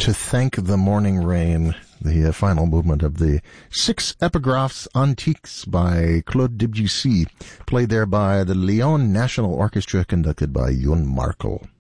To Thank the Morning Rain, the final movement of the Six Epigraphs Antiques by Claude Debussy, played there by the Lyon National Orchestra, conducted by Jon Markel.